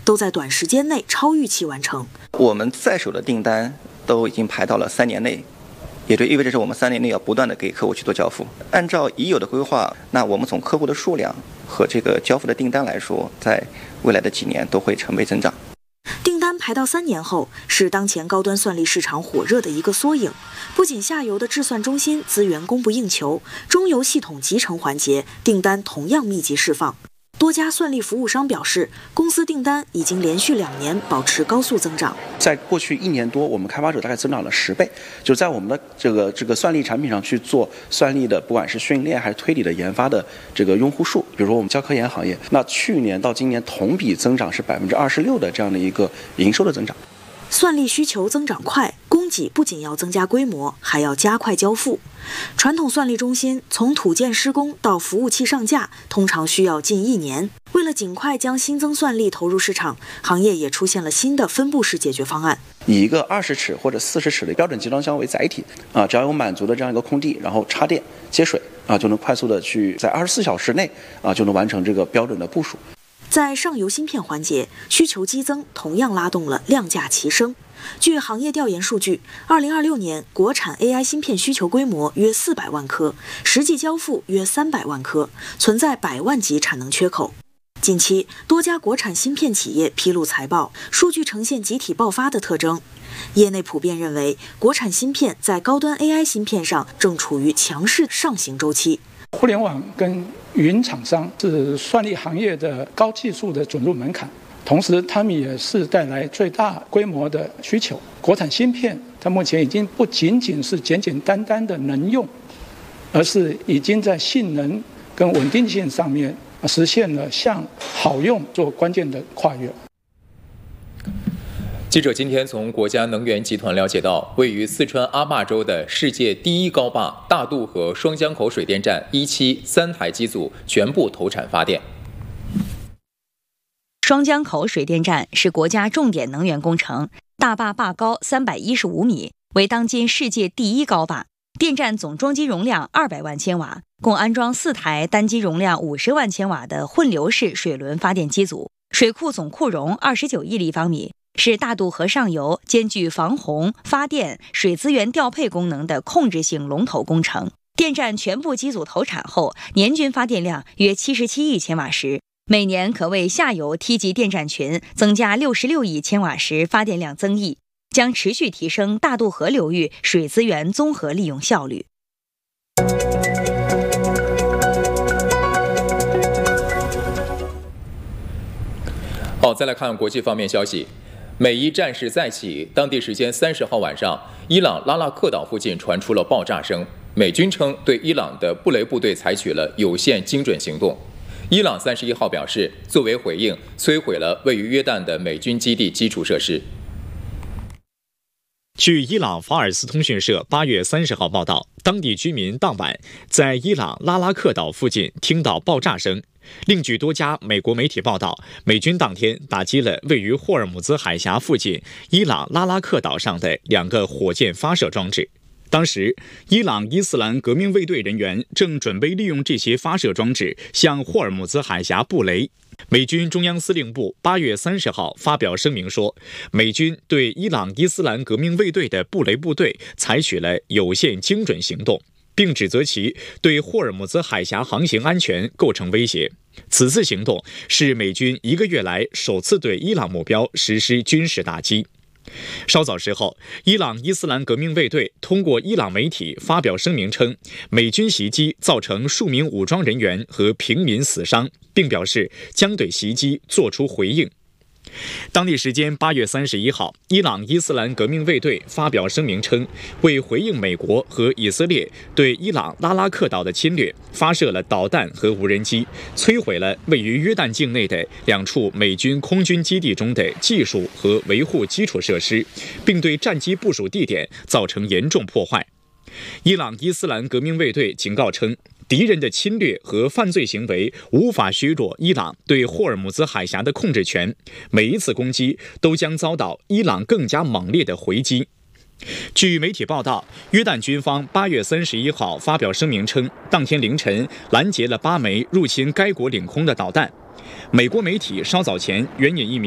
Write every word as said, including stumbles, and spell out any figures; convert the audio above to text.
都在短时间内超预期完成。 我们在手的订单都已经排到了三年内，也就意味着是我们三年内要不断的给客户去做交付。按照已有的规划，那我们从客户的数量和这个交付的订单来说，在未来的几年都会成倍增长。 订单排到三年后，是当前高端算力市场火热的一个缩影。不仅下游的制算中心资源供不应求，中游系统集成环节订单同样密集释放。多家算力服务商表示，公司订单已经连续两年保持高速增长。 在过去一年多，我们开发者大概增长了十倍，就在我们的这个这个算力产品上去做算力的，不管是训练还是推理的研发的这个用户数。比如说我们教科研行业，那去年到今年同比增长是百分之二十六的这样的一个营收的增长。 算力需求增长快，供给不仅要增加规模，还要加快交付。传统算力中心从土建施工到服务器上架，通常需要近一年。为了尽快将新增算力投入市场，行业也出现了新的分布式解决方案。 以一个二十尺或者四十尺的标准集装箱为载体，啊，只要有满足的这样一个空地，然后插电接水，啊，就能快速的去在二十四小时内，啊，就能完成这个标准的部署。 在上游芯片环节，需求激增同样拉动了量价齐升。据行业调研数据，二零二六年国产 A I 芯片需求规模约四百万颗，实际交付约三百万颗，存在百万级产能缺口。近期，多家国产芯片企业披露财报，数据呈现集体爆发的特征。业内普遍认为，国产芯片在高端 A I 芯片上正处于强势上行周期。 互联网跟云厂商是算力行业的高技术的准入门槛，同时他们也是带来最大规模的需求。国产芯片它目前已经不仅仅是简简单单的能用，而是已经在性能跟稳定性上面实现了向好用做关键的跨越。 记者今天从国家能源集团了解到，位于四川阿坝州的世界第一高坝大渡河双江口水电站一期三台机组全部投产发电。 双江口水电站是国家重点能源工程，大坝坝高三百一十五米，为当今世界第一高坝。电站总装机容量二百万千瓦，共安装四台单机容量五十万千瓦的混流式水轮发电机组，水库总库容二十九亿立方米，是大渡河上游兼具防洪、发电、水资源调配功能的控制性龙头工程。电站全部机组投产后，年均发电量约七十七亿千瓦时，每年可为下游梯级电站群增加六十六亿千瓦时发电量增益，将持续提升大渡河流域水资源综合利用效率。 好，再来看国际方面消息。美伊战事再起，当地时间三十号晚上，伊朗拉拉克岛附近传出了爆炸声。美军称对伊朗的布雷部队采取了有限精准行动。伊朗三十一号表示，作为回应，摧毁了位于约旦的美军基地基础设施。 据伊朗法尔斯通讯社八月三十号报道，当地居民当晚在伊朗拉拉克岛附近听到爆炸声。另据多家美国媒体报道，美军当天打击了位于霍尔木兹海峡附近伊朗拉拉克岛上的两个火箭发射装置。当时，伊朗伊斯兰革命卫队人员正准备利用这些发射装置向霍尔木兹海峡布雷。美军中央司令部八月三十号发表声明说，美军对伊朗伊斯兰革命卫队的布雷部队采取了有限精准行动，并指责其对霍尔木兹海峡航行安全构成威胁。此次行动是美军一个月来首次对伊朗目标实施军事打击。稍早时候，伊朗伊斯兰革命卫队通过伊朗媒体发表声明称，美军袭击造成数名武装人员和平民死伤，并表示将对袭击作出回应。当地时间八月三十一号，伊朗伊斯兰革命卫队发表声明称，为回应美国和以色列对伊朗拉拉克岛的侵略，发射了导弹和无人机，摧毁了位于约旦境内的两处美军空军基地中的技术和维护基础设施，并对战机部署地点造成严重破坏。伊朗伊斯兰革命卫队警告称，敌人的侵略和犯罪行为无法削弱伊朗对霍尔木兹海峡的控制权，每一次攻击都将遭到伊朗更加猛烈的回击。据媒体报道，约旦军方八月三十一号发表声明称，当天凌晨拦截了八枚入侵该国领空的导弹。美国媒体稍早前援引一名